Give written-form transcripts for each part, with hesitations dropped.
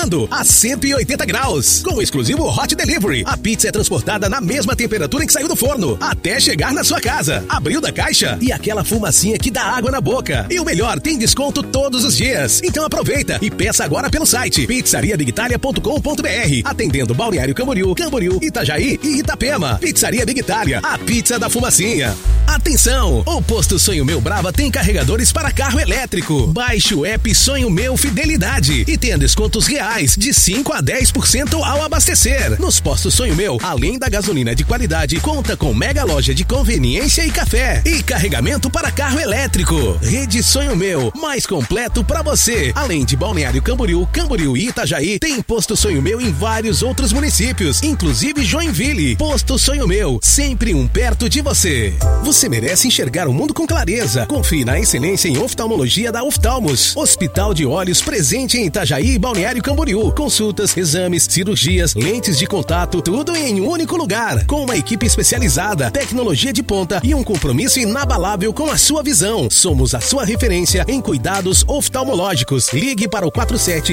a 180 graus. Com o exclusivo Hot Delivery, a pizza é transportada na mesma temperatura em que saiu do forno, até chegar na sua casa. Abriu da caixa e aquela fumacinha que dá água na boca. E o melhor, tem desconto todos os dias. Então aproveita e peça agora pelo site pizzariabigitalia.com.br, atendendo Balneário Camboriú, Itajaí e Itapema. Pizzaria Big Itália, a pizza da fumacinha. Atenção! O Posto Sonho Meu Brava tem carregadores para carro elétrico. Baixe o app Sonho Meu Fidelidade e tenha descontos reais de 5 a 10% ao abastecer. Nos postos Sonho Meu, além da gasolina de qualidade, conta com mega loja de conveniência e café e carregamento para carro elétrico. Rede Sonho Meu, mais completo para você. Além de Balneário Camboriú e Itajaí, tem Posto Sonho Meu em vários outros municípios, inclusive Joinville. Posto Sonho Meu, sempre um perto de você. Você merece enxergar o mundo com clareza. Confie na excelência em oftalmologia da Oftalmos. Hospital de Olhos presente em Itajaí e Balneário Camboriú. Consultas, exames, cirurgias, lentes de contato, tudo em um único lugar. Com uma equipe especializada, tecnologia de ponta e um compromisso inabalável com a sua visão. Somos a sua referência em cuidados oftalmológicos. Ligue para o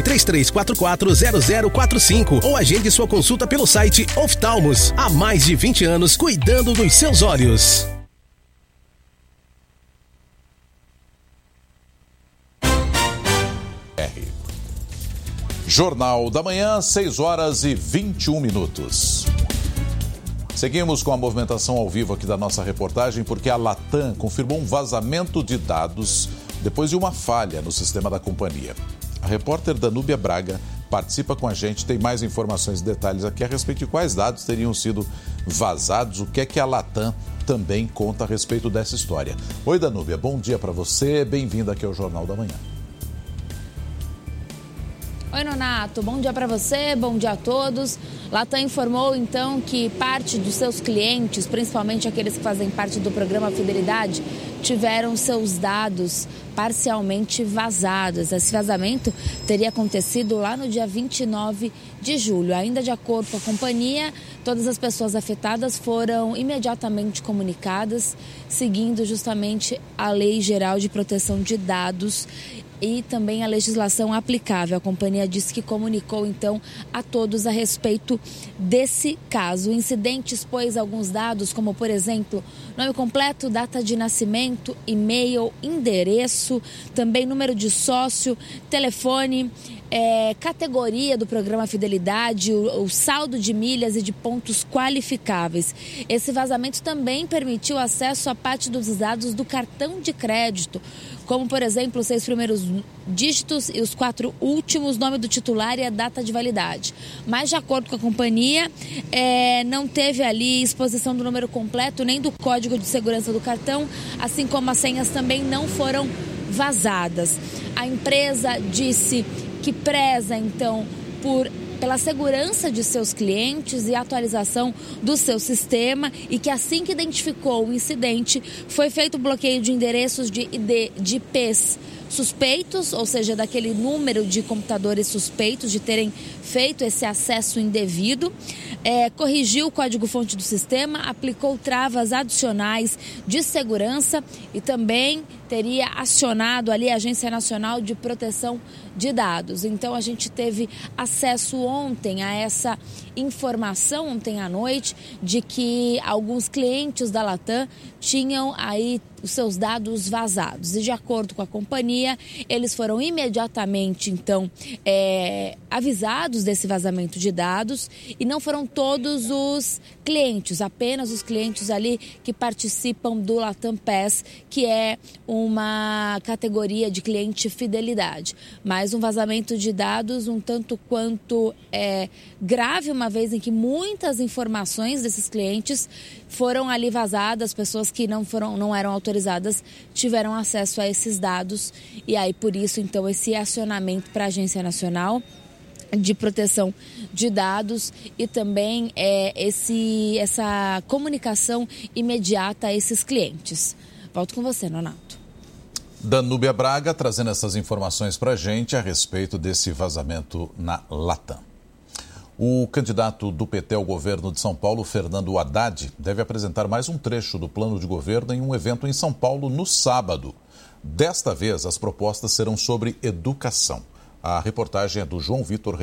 47-3344-0045 ou agende sua consulta pelo site Oftalmos. Há mais de 20 anos cuidando dos seus olhos. Jornal da Manhã, 6h21. Seguimos com a movimentação ao vivo aqui da nossa reportagem, porque a Latam confirmou um vazamento de dados depois de uma falha no sistema da companhia. A repórter Danúbia Braga participa com a gente, tem mais informações e detalhes aqui a respeito de quais dados teriam sido vazados, o que é que a Latam também conta a respeito dessa história. Oi, Danúbia, bom dia para você, bem-vinda aqui ao Jornal da Manhã. Oi, Nonato, bom dia para você, bom dia a todos. Latam informou então que parte dos seus clientes, principalmente aqueles que fazem parte do programa Fidelidade, tiveram seus dados parcialmente vazados. Esse vazamento teria acontecido lá no dia 29 de julho. Ainda de acordo com a companhia, todas as pessoas afetadas foram imediatamente comunicadas, seguindo justamente a Lei Geral de Proteção de Dados e também a legislação aplicável. A companhia disse que comunicou, então, a todos a respeito desse caso. O incidente expôs alguns dados, como, por exemplo, nome completo, data de nascimento, e-mail, endereço, também número de sócio, telefone, categoria do programa Fidelidade, o saldo de milhas e de pontos qualificáveis. Esse vazamento também permitiu acesso a parte dos dados do cartão de crédito, como, por exemplo, os 6 primeiros dígitos e os 4 últimos, nome do titular e a data de validade. Mas, de acordo com a companhia, não teve ali exposição do número completo nem do código de segurança do cartão, assim como as senhas também não foram vazadas. A empresa disse que preza, então, pela segurança de seus clientes e atualização do seu sistema, e que assim que identificou o incidente, foi feito o bloqueio de endereços de IPs suspeitos, ou seja, daquele número de computadores suspeitos de terem feito esse acesso indevido, corrigiu o código-fonte do sistema, aplicou travas adicionais de segurança e também teria acionado ali a Agência Nacional de Proteção de Dados. Então, a gente teve acesso ontem a essa informação, ontem à noite, de que alguns clientes da Latam tinham aí os seus dados vazados. E, de acordo com a companhia, eles foram imediatamente, então, avisados desse vazamento de dados, e não foram todos os clientes, apenas os clientes ali que participam do Latam Pass, que é uma categoria de cliente fidelidade. Mas um vazamento de dados um tanto quanto grave, uma vez em que muitas informações desses clientes foram ali vazadas, pessoas que não eram autorizadas tiveram acesso a esses dados, e aí por isso então esse acionamento para a Agência Nacional de Proteção de Dados e também essa comunicação imediata a esses clientes. Volto com você, Nonato. Danúbia Braga trazendo essas informações para a gente a respeito desse vazamento na Latam. O candidato do PT ao governo de São Paulo, Fernando Haddad, deve apresentar mais um trecho do plano de governo em um evento em São Paulo no sábado. Desta vez, as propostas serão sobre educação. A reportagem é do João Vitor.